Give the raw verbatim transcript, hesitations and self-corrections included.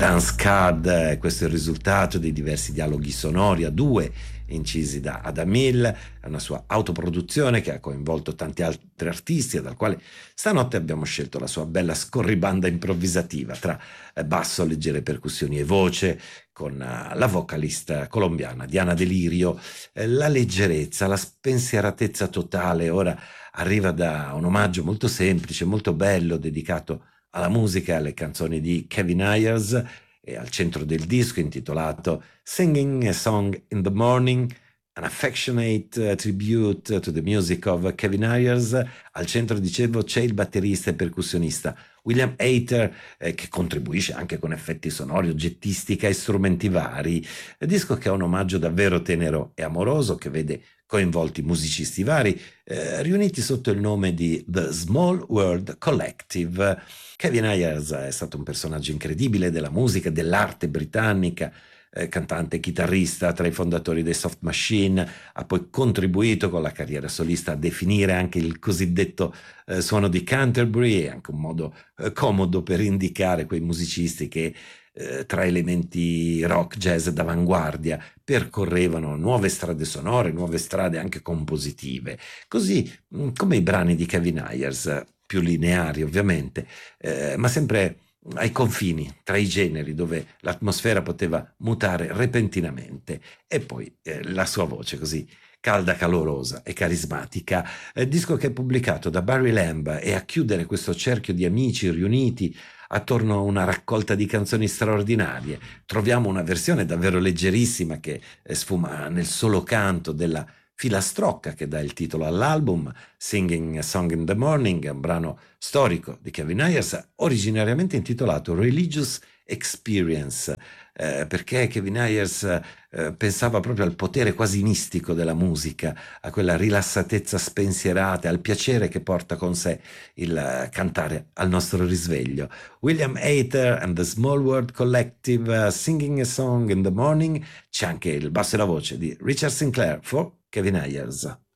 Dance Card, eh, questo è il risultato dei diversi dialoghi sonori a due incisi da Adam Hill, è una sua autoproduzione che ha coinvolto tanti altri artisti e dal quale stanotte abbiamo scelto la sua bella scorribanda improvvisativa tra eh, basso, leggere percussioni e voce, con uh, la vocalista colombiana Diana Delirio, eh, la leggerezza, la spensieratezza totale. Ora arriva da un omaggio molto semplice, molto bello, dedicato alla musica e alle canzoni di Kevin Ayers, e al centro del disco intitolato Singing a Song in the Morning, an affectionate uh, tribute to the music of Kevin Ayers. Al centro, dicevo, c'è il batterista e percussionista William Hayter, eh, che contribuisce anche con effetti sonori, oggettistica e strumenti vari. Il disco che è un omaggio davvero tenero e amoroso, che vede coinvolti musicisti vari, eh, riuniti sotto il nome di The Small World Collective. Kevin Ayers è stato un personaggio incredibile della musica, dell'arte britannica, eh, cantante e chitarrista, tra i fondatori dei Soft Machine, ha poi contribuito con la carriera solista a definire anche il cosiddetto eh, suono di Canterbury, è anche un modo eh, comodo per indicare quei musicisti che eh, tra elementi rock, jazz d'avanguardia percorrevano nuove strade sonore, nuove strade anche compositive, così mh, come i brani di Kevin Ayers, più lineari ovviamente, eh, ma sempre ai confini tra i generi, dove l'atmosfera poteva mutare repentinamente, e poi eh, la sua voce così calda, calorosa e carismatica. Eh, disco che è pubblicato da Barry Lamb, e a chiudere questo cerchio di amici riuniti attorno a una raccolta di canzoni straordinarie troviamo una versione davvero leggerissima che eh, sfuma nel solo canto della filastrocca che dà il titolo all'album, Singing a Song in the Morning, è un brano storico di Kevin Ayers, originariamente intitolato Religious Experience, eh, perché Kevin Ayers eh, pensava proprio al potere quasi mistico della musica, a quella rilassatezza spensierata, al piacere che porta con sé il uh, cantare al nostro risveglio. William Hayter and the Small World Collective, uh, Singing a Song in the Morning. C'è anche il basso e la voce di Richard Sinclair for Kevin Ayers.